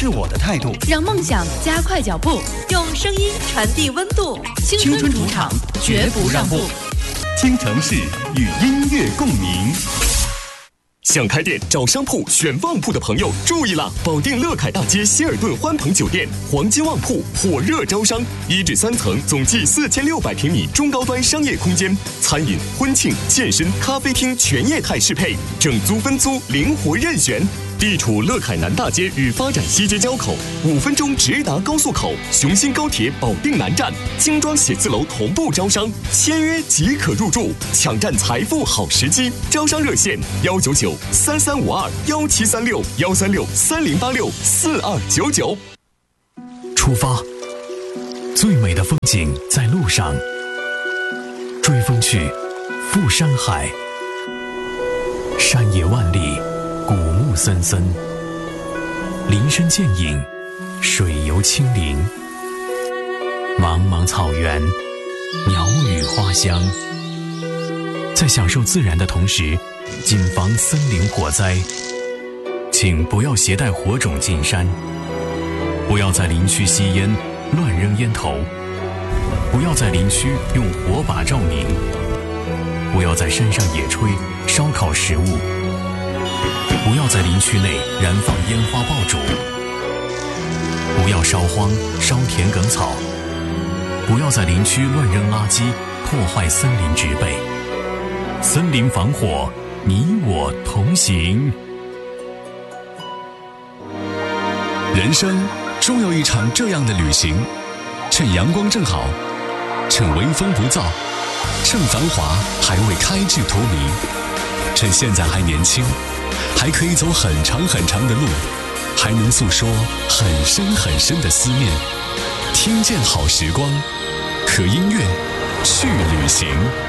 是我的态度， 让梦想加快脚步，用声音传递温度。青春主场，绝不让步。 京城市与音乐共鸣。 想开店找商铺选旺铺的朋友注意了！保定乐凯大街希尔顿欢朋酒店黄金旺铺火热招商，1至3层，总计4600平米中高端商业空间，餐饮、婚庆、健身、咖啡厅全业态适配，整租分租灵活任选。地处乐凯南大街与发展西街交口，5分钟直达高速口，雄心高铁保定南站，精装写字楼同步招商，签约即可入住，抢占财富好时机。招商热线199-3352-1736-136-3086-4299。 出发，最美的风景在路上，追风去，赴山海，山野万里，古木森森，林深见影，水游清灵，茫茫草原，鸟语花香。在享受自然的同时，谨防森林火灾。请不要携带火种进山，不要在林区吸烟乱扔烟头，不要在林区用火把照明，不要在山上野炊烧烤食物，不要在林区内燃放烟花爆竹，不要烧荒烧田埂草，不要在林区乱扔垃圾破坏森林植被。森林防火，你我同行。 人生终有一场这样的旅行，趁阳光正好，趁微风不燥，趁繁华还未开至荼蘼，趁现在还年轻，还可以走很长很长的路，还能诉说很深很深的思念。听见好时光，和音乐去旅行。